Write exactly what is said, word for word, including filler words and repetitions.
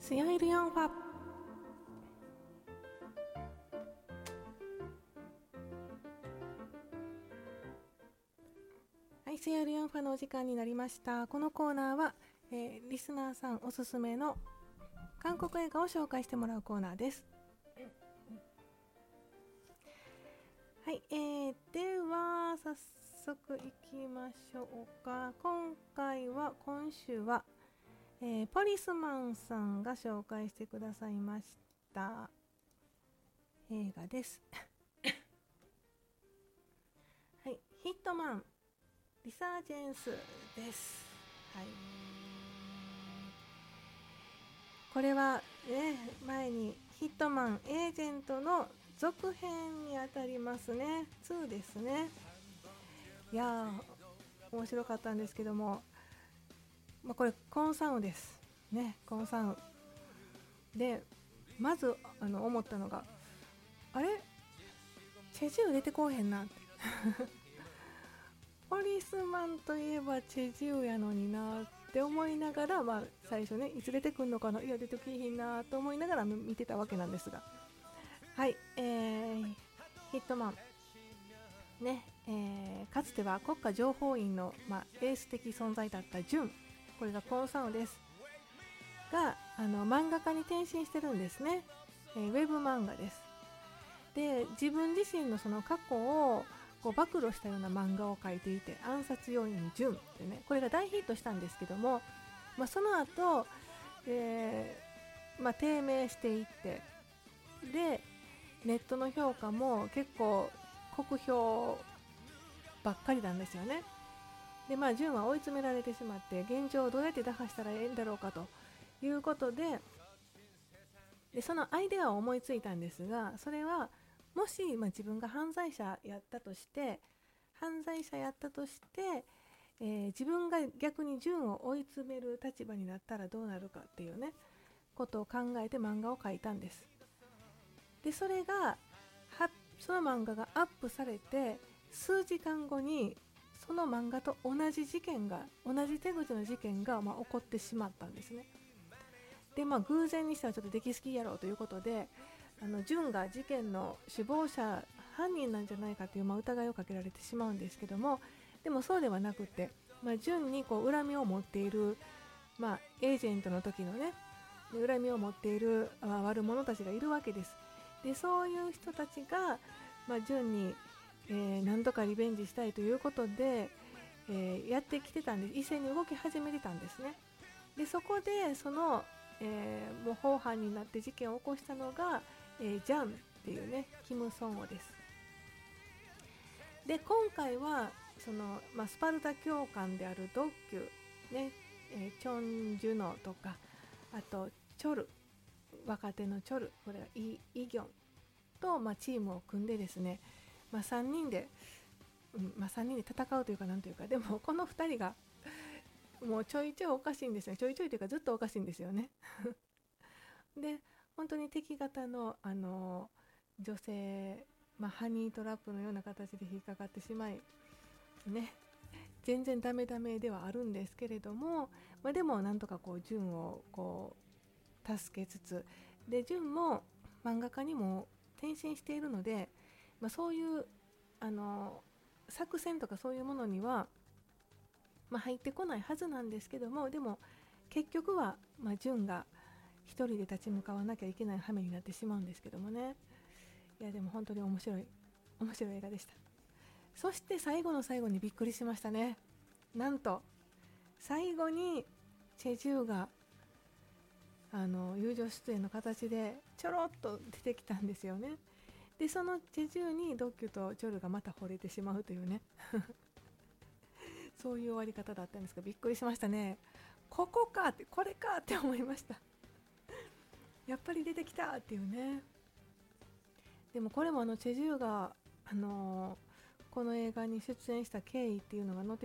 スヤイルヨンファ。はい、スヤイルヨンファのお時間になりました。このコーナーは、えー、リスナーさんおすすめの韓国映画を紹介してもらうコーナーです。はい、えー、では早速いきましょうか。今回は今週は、えー、ポリスマンさんが紹介してくださいました映画です。はい、ヒットマンリサージェンスです。はい、これは、ね、前にヒットマンエージェントの続編にあたりますね。にですね。いやー面白かったんですけども、まあ、これコンサウですね。コンサウでまずあの思ったのが、あれチェジュ出てこうへんなってポリスマンといえばチェジュやのになって思いながら、まあ、最初ねいつ出てくんのかな、いや出てきひんなと思いながら見てたわけなんですが、はい、えー、ヒットマンね、えー、かつては国家情報院の、まあ、エース的存在だったジュン、これがコンサウですが、あの漫画家に転身してるんですね、えー、ウェブ漫画です。で自分自身のその過去をこう暴露したような漫画を描いていて、暗殺要員ジュンってね、これが大ヒットしたんですけども、まあ、その後、えーまあ、低迷していって、でネットの評価も結構酷評ばっかりなんですよね。でまあジュンは追い詰められてしまって、現状をどうやって打破したらええんだろうかということで、でそのアイデアを思いついたんですが、それはもし、まあ、自分が犯罪者やったとして犯罪者やったとして、えー、自分が逆にジュンを追い詰める立場になったらどうなるかっていうねことを考えて漫画を描いたんです。でそれがはその漫画がアップされて数時間後に、その漫画と同じ事件が同じ手口の事件が、まあ、起こってしまったんですね。でまあ偶然にしてはちょっと出来すぎやろうということで、あのジュンが事件の首謀者犯人なんじゃないかという、まあ、疑いをかけられてしまうんですけども、でもそうではなくて、まあ、ジュンにこう恨みを持っている、まあ、エージェントの時のね恨みを持っている悪者たちがいるわけです。でそういう人たちが、まあ、ジュンに、えー、何とかリベンジしたいということで、えー、やってきてたんです。一斉に動き始めてたんですね。でそこでその、えー、模倣犯になって事件を起こしたのが、えー、ジャンっていうねキム・ソンオです。で今回はその、まあ、スパルタ教官であるドッキュね、えー、チョン・ジュノとか、あとチョル、若手のチョル、これはイ・イギョンと、まあ、チームを組んでですね、まあ、さんにんで、うんまあ、さんにんで戦うというかなんというか、でもこのふたりがもうちょいちょいおかしいんですよ。ちょいちょいというかずっとおかしいんですよねで本当に敵方の、あの女性、まあ、ハニートラップのような形で引っかかってしまいね、全然ダメダメではあるんですけれども、まあ、でもなんとかこうジュンをこう助けつつ、でジュンも漫画家にも転身しているので、まあ、そういうあの作戦とかそういうものには、まあ、入ってこないはずなんですけども、でも結局は、まあ、ジュンが一人で立ち向かわなきゃいけない羽目になってしまうんですけどもね。いやでも本当に面白い面白い映画でした。そして最後の最後にびっくりしましたね。なんと最後にチェジュがあの友情出演の形でちょろっと出てきたんですよね。でそのチェジュにドッキュとチョルがまた惚れてしまうというねそういう終わり方だったんですが、びっくりしましたね。ここかって、これかって思いましたやっぱり出てきたっていうね。でもこれもあのチェジュが、あのーこの映画に出演した経緯っていうのが載って